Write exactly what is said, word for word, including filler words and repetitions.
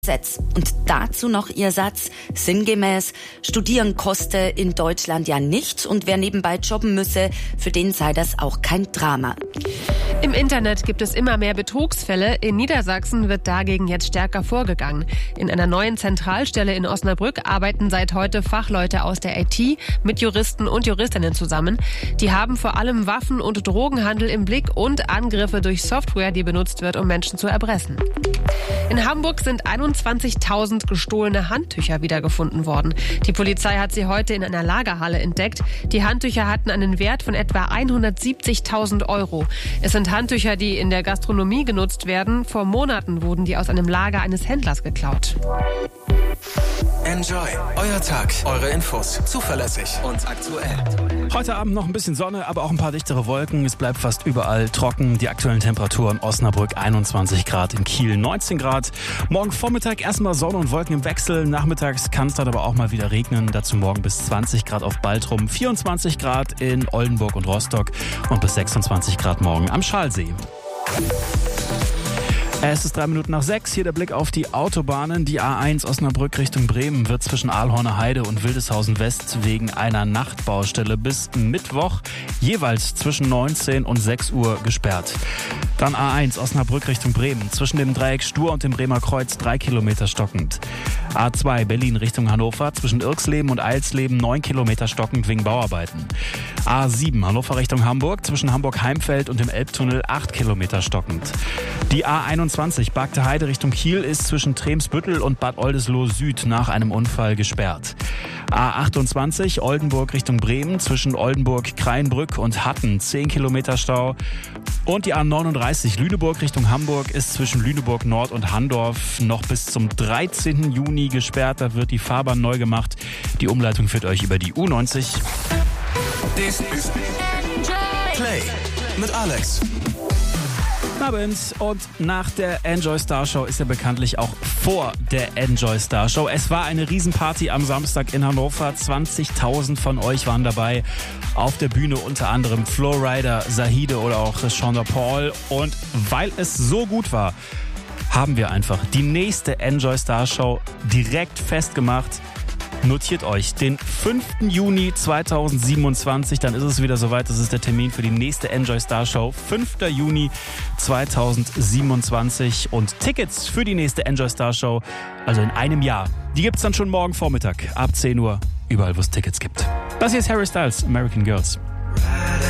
Und dazu noch ihr Satz, sinngemäß, studieren koste in Deutschland ja nichts und wer nebenbei jobben müsse, für den sei das auch kein Drama. Im Internet gibt es immer mehr Betrugsfälle. In Niedersachsen wird dagegen jetzt stärker vorgegangen. In einer neuen Zentralstelle in Osnabrück arbeiten seit heute Fachleute aus der I T mit Juristen und Juristinnen zusammen. Die haben vor allem Waffen- und Drogenhandel im Blick und Angriffe durch Software, die benutzt wird, um Menschen zu erpressen. In Hamburg sind einundzwanzigtausend gestohlene Handtücher wiedergefunden worden. Die Polizei hat sie heute in einer Lagerhalle entdeckt. Die Handtücher hatten einen Wert von etwa hundertsiebzigtausend Euro. Es sind Handtücher, die in der Gastronomie genutzt werden. Vor Monaten wurden die aus einem Lager eines Händlers geklaut. Enjoy. Euer Tag. Eure Infos. Zuverlässig und aktuell. Heute Abend noch ein bisschen Sonne, aber auch ein paar dichtere Wolken. Es bleibt fast überall trocken. Die aktuellen Temperaturen: Osnabrück einundzwanzig Grad, in Kiel neunzehn Grad. Morgen Vormittag erstmal Sonne und Wolken im Wechsel. Nachmittags kann es dann aber auch mal wieder regnen. Dazu morgen bis zwanzig Grad auf Baltrum, vierundzwanzig Grad in Oldenburg und Rostock und bis sechsundzwanzig Grad morgen am Schalsee. Es ist drei Minuten nach sechs. Hier der Blick auf die Autobahnen. Die A eins Osnabrück Richtung Bremen wird zwischen Aalhorner Heide und Wildeshausen West wegen einer Nachtbaustelle bis Mittwoch jeweils zwischen neunzehn und sechs Uhr gesperrt. Dann A eins Osnabrück Richtung Bremen. Zwischen dem Dreieck Stur und dem Bremer Kreuz drei Kilometer stockend. A zwei Berlin Richtung Hannover. Zwischen Irksleben und Eilsleben neun Kilometer stockend wegen Bauarbeiten. A sieben Hannover Richtung Hamburg. Zwischen Hamburg-Heimfeld und dem Elbtunnel acht Kilometer stockend. Die A einundzwanzig Bagte Heide Richtung Kiel ist zwischen Tremsbüttel und Bad Oldesloe Süd nach einem Unfall gesperrt. A achtundzwanzig Oldenburg Richtung Bremen zwischen Oldenburg, Kreinbrück und Hatten zehn Kilometer Stau. Und die A neununddreißig Lüneburg Richtung Hamburg ist zwischen Lüneburg Nord und Handorf noch bis zum dreizehnten Juni gesperrt. Da wird die Fahrbahn neu gemacht. Die Umleitung führt euch über die U neunzig. Das ist Play mit Alex. Abend. Und nach der Enjoy Star Show ist ja bekanntlich auch vor der Enjoy Star Show. Es war eine Riesenparty am Samstag in Hannover. zwanzigtausend von euch waren dabei. Auf der Bühne unter anderem Flowrider, Zahide oder auch Shonda Paul. Und weil es so gut war, haben wir einfach die nächste Enjoy Star Show direkt festgemacht. Notiert euch den fünften Juni zweitausendsiebenundzwanzig, dann ist es wieder soweit. Das ist der Termin für die nächste Enjoy Star Show. fünften Juni zweitausendsiebenundzwanzig und Tickets für die nächste Enjoy Star Show, also in einem Jahr, die gibt's dann schon morgen Vormittag ab zehn Uhr, überall wo es Tickets gibt. Das hier ist Harry Styles, American Girls.